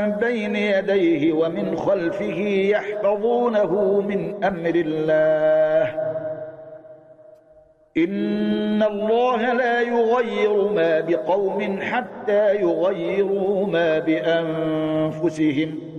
بين يديه ومن خلفه يحفظونه من أمر الله إن الله لا يغير ما بقوم حتى يغيروا ما بأنفسهم